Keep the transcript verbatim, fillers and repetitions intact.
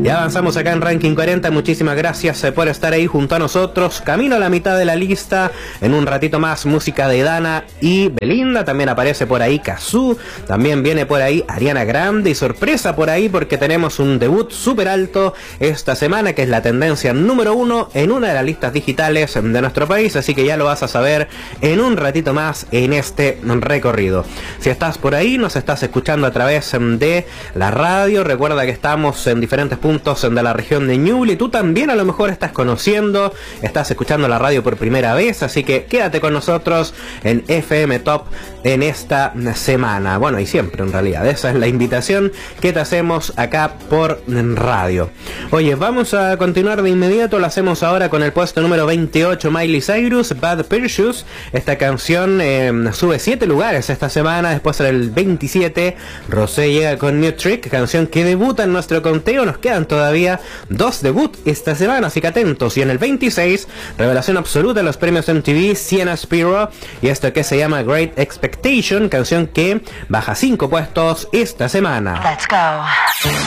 Y avanzamos acá en Ranking cuarenta. Muchísimas gracias por estar ahí junto a nosotros. Camino a la mitad de la lista. En un ratito más, música de Dana y Belinda. También aparece por ahí Cazzu. También viene por ahí Ariana Grande. Y sorpresa por ahí porque tenemos un debut súper alto esta semana, que es la tendencia número uno en una de las listas digitales de nuestro país. Así que ya lo vas a saber en un ratito más en este recorrido. Si estás por ahí, nos estás escuchando a través de la radio. Recuerda que estamos en diferentes puntos de la región de Ñuble. Tú también a lo mejor estás conociendo, estás escuchando la radio por primera vez, así que quédate con nosotros en F M Top en esta semana. Bueno, y siempre en realidad, esa es la invitación que te hacemos acá por radio. Oye, vamos a continuar de inmediato, lo hacemos ahora con el puesto número veintiocho, Miley Cyrus, Bad Pursuit. Esta canción eh, sube siete lugares esta semana. Después en el veintisiete, Rosé llega con New Trick, canción que debuta en nuestro conteo. Nos quedan todavía dos debut esta semana, así que atentos. Y en el veintiséis, revelación absoluta en los premios M T V, Sienna Spiro, y esto que se llama Great Expectation, canción que baja cinco puestos esta semana. Let's go.